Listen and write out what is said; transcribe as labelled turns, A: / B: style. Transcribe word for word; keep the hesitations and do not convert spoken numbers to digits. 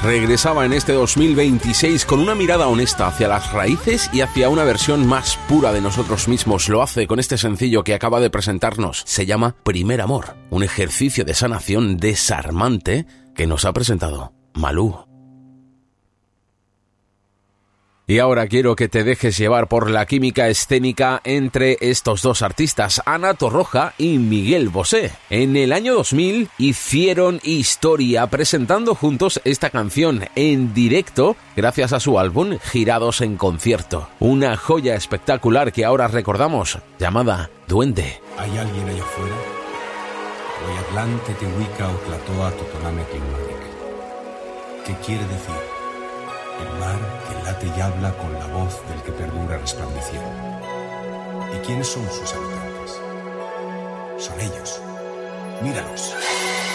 A: regresaba en este dos mil veintiséis con una mirada honesta hacia las raíces y hacia una versión más pura de nosotros mismos. Lo hace con este sencillo que acaba de presentarnos. Se llama Primer Amor, un ejercicio de sanación desarmante que nos ha presentado Malú. Y ahora quiero que te dejes llevar por la química escénica entre estos dos artistas, Ana Torroja y Miguel Bosé. En el año dos mil hicieron historia presentando juntos esta canción en directo gracias a su álbum Girados en Concierto. Una joya espectacular que ahora recordamos, llamada Duende.
B: ¿Hay alguien allá afuera? Hoy Atlante, Tehuica o Tlatoa, Totoname, Tlimatic. ¿Qué quiere decir? El mar que late y habla con la voz del que perdura resplandeciendo. ¿Y quiénes son sus habitantes? Son ellos. Míralos.